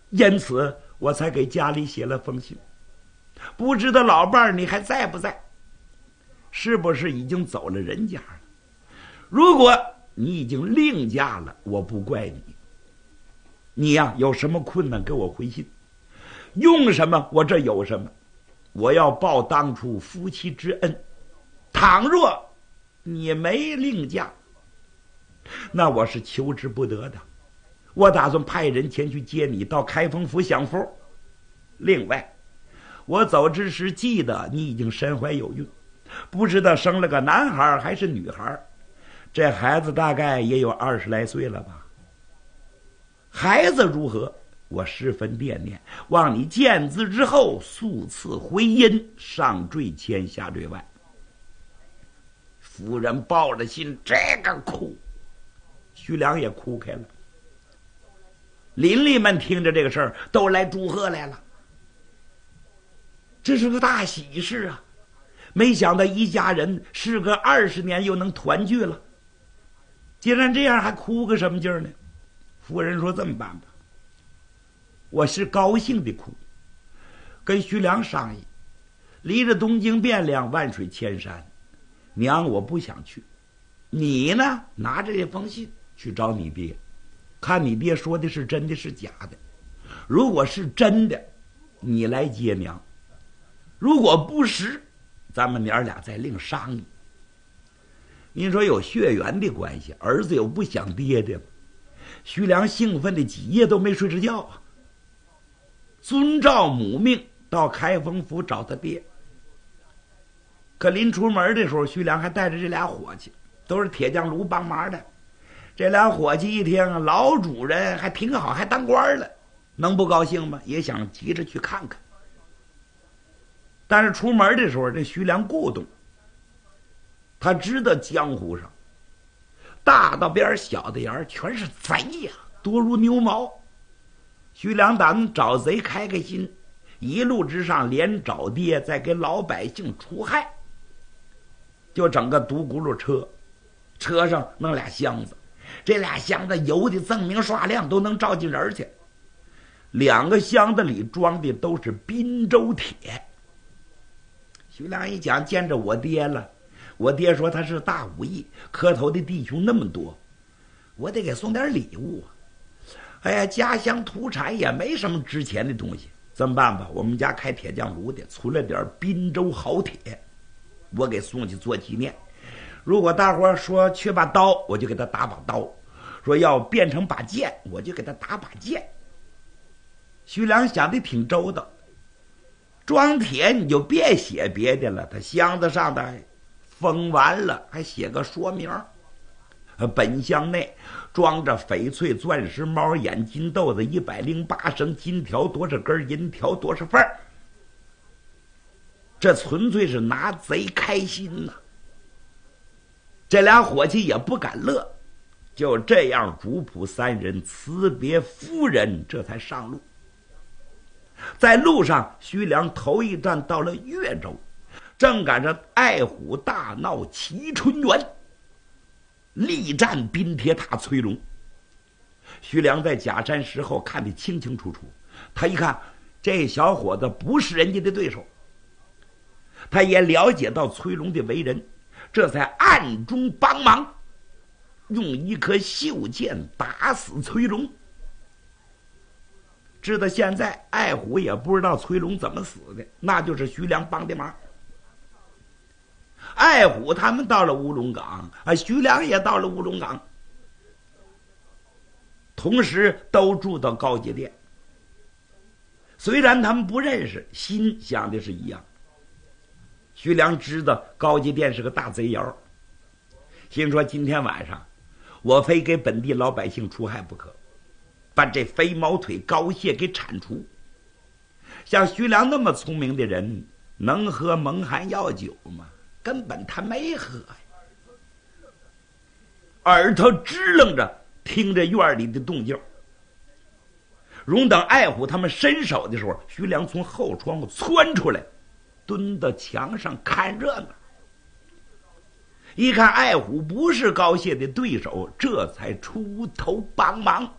因此我才给家里写了封信。不知道老伴儿你还在不在？是不是已经走了人家了？如果你已经另嫁了，我不怪你。你呀，有什么困难给我回信，用什么我这有什么，我要报当初夫妻之恩。倘若你没另嫁，那我是求之不得的。我打算派人前去接你到开封府享福。另外，我走之时记得你已经身怀有孕，不知道生了个男孩还是女孩。这孩子大概也有20来岁了吧。孩子如何，我十分惦念，望你见字之后速赐回音，上坠千下坠万。夫人抱着信这个哭，徐良也哭开了。邻里们听着这个事儿都来祝贺来了，这是个大喜事啊！没想到一家人事隔20年又能团聚了。既然这样，还哭个什么劲儿呢？夫人说：“这么办吧，我是高兴的哭，跟徐良商议，离着东京汴梁万水千山，娘我不想去，你呢拿着这封信去找你爹，看你爹说的是真的是假的。如果是真的，你来接娘；如果不是，咱们娘俩再另商议。”您说有血缘的关系，儿子有不想爹的吗？徐良兴奋的几夜都没睡着觉啊！遵照母命到开封府找他爹。可临出门的时候，徐良还带着这俩伙计，都是铁匠炉帮忙的。这俩伙计一听老主人还挺好，还当官了，能不高兴吗？也想急着去看看。但是出门的时候，这徐良顾动，他知道江湖上大道边小的眼全是贼呀，多如牛毛。徐良打算找贼开开心，一路之上连找爹，再给老百姓除害。就整个独轱辘车，车上弄俩箱子，这俩箱子油的锃明刷亮，都能照进人去。2个箱子里装的都是滨州铁。徐良一讲，见着我爹了。我爹说他是大武艺，磕头的弟兄那么多，我得给送点礼物。哎呀，家乡土产也没什么值钱的东西，这么办吧？我们家开铁匠炉的，存了点滨州好铁，我给送去做纪念。如果大伙说缺把刀，我就给他打把刀；说要变成把剑，我就给他打把剑。徐良想的挺周到，装铁你就别写别的了，他箱子上的封完了，还写个说明。本箱内装着翡翠、钻石、猫眼、金豆子108绳，金条多少根，银条多少份。这纯粹是拿贼开心呐！这俩伙计也不敢乐，就这样主仆3人辞别夫人，这才上路。在路上，徐良头一站到了越州，正赶上爱虎大闹齐春园，力战滨铁塔崔龙。徐良在假山石后看得清清楚楚，他一看这小伙子不是人家的对手，他也了解到崔龙的为人，这才暗中帮忙，用一颗袖箭打死崔龙。知道现在爱虎也不知道崔龙怎么死的，那就是徐良帮的忙。爱虎他们到了乌龙岗，徐良也到了乌龙岗，同时都住到高阶店。虽然他们不认识，心想的是一样。徐良知道高阶店是个大贼窑，心说今天晚上我非给本地老百姓除害不可，把这肥毛腿高谢给铲除。像徐良那么聪明的人，能喝蒙汗药酒吗？根本他没喝呀。耳朵支棱着听着院里的动静。容等爱虎他们伸手的时候，徐良从后窗户窜出来，蹲到墙上看热闹。一看爱虎不是高谢的对手，这才出头帮忙。